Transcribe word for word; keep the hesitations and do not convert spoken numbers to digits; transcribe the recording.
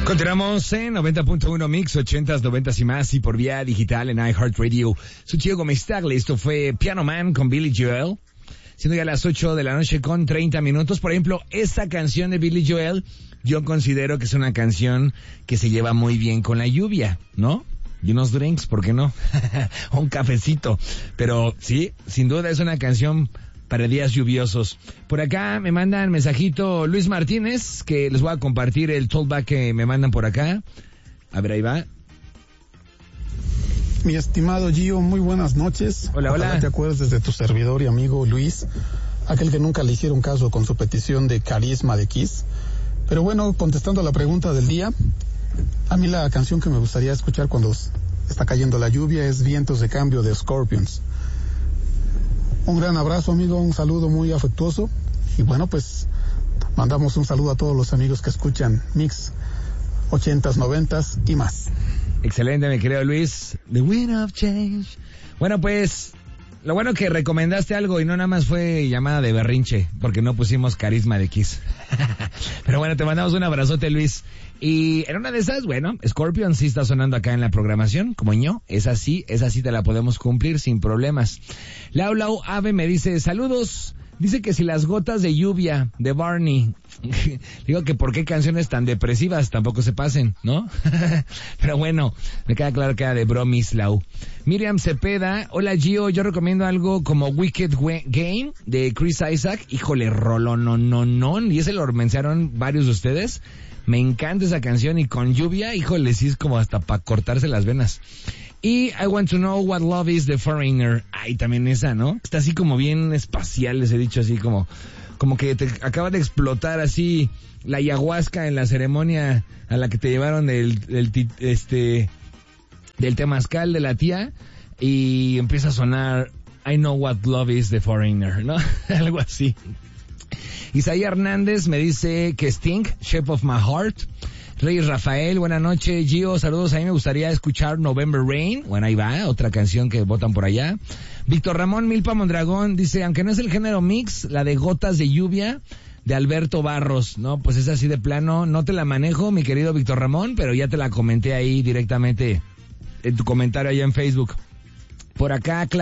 Continuamos en noventa punto uno Mix, ochentas, noventas y más, y por vía digital en iHeartRadio. Soy Chico Mestagli, esto fue Piano Man con Billy Joel. Siendo ya las ocho de la noche con treinta minutos. Por ejemplo, esta canción de Billy Joel, yo considero que es una canción que se lleva muy bien con la lluvia, ¿no? Y unos drinks, ¿por qué no? O un cafecito. Pero sí, sin duda es una canción para días lluviosos. Por acá me mandan mensajito Luis Martínez, que les voy a compartir el talkback que me mandan por acá. A ver, ahí va. Mi estimado Gio, muy buenas noches. Hola, hola. Ojalá te acuerdes de tu servidor y amigo Luis, aquel que nunca le hicieron caso con su petición de Carisma de Kiss. Pero bueno, contestando a la pregunta del día, a mí la canción que me gustaría escuchar cuando está cayendo la lluvia es Vientos de Cambio de Scorpions. Un gran abrazo, amigo, un saludo muy afectuoso. Y bueno, pues mandamos un saludo a todos los amigos que escuchan Mix ochentas, noventas y más. Excelente, mi querido Luis. The Wind of Change. Bueno, pues, lo bueno que recomendaste algo y no nada más fue llamada de berrinche, porque no pusimos Carisma de Kiss. Pero bueno, te mandamos un abrazote, Luis. Y en una de esas, bueno, Scorpion sí está sonando acá en la programación, como ño, es así, es así, te la podemos cumplir sin problemas. Lau Lau Ave me dice, saludos, dice que si las gotas de lluvia de Barney, digo que por qué canciones tan depresivas tampoco se pasen, ¿no? Pero bueno, me queda claro que era de bromis, Lau. Miriam Cepeda, hola Gio, yo recomiendo algo como Wicked Game de Chris Isaac, híjole, rolo, no, no, no, y ese lo mencionaron varios de ustedes. Me encanta esa canción y con lluvia, híjole, sí es como hasta para cortarse las venas. Y I Want to Know What Love Is, The Foreigner. Ay, también esa, ¿no? Está así como bien espacial, les he dicho, así como, como que te acaba de explotar así la ayahuasca en la ceremonia a la que te llevaron del, del, este, del temazcal de la tía y empieza a sonar I Know What Love Is, The Foreigner, ¿no? Algo así. Isaías Hernández me dice que Sting, Shape of My Heart. Rey Rafael, buenas noches, Gio, saludos, a mí me gustaría escuchar November Rain. Bueno, ahí va, otra canción que votan por allá. Víctor Ramón Milpa Mondragón dice, aunque no es el género mix, la de Gotas de Lluvia de Alberto Barros, ¿no? Pues es así de plano, no te la manejo, mi querido Víctor Ramón, pero ya te la comenté ahí directamente en tu comentario allá en Facebook. Por acá,